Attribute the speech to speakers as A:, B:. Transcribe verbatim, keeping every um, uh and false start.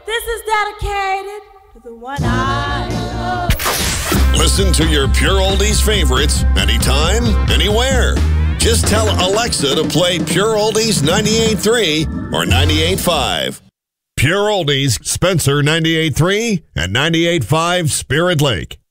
A: This is dedicated to the one I love.
B: Listen to your Pure Oldies favorites anytime, anywhere. Just tell Alexa to play Pure Oldies ninety-eight point three or ninety-eight point five. Pure Oldies, Spencer ninety-eight point three and ninety-eight point five Spirit Lake.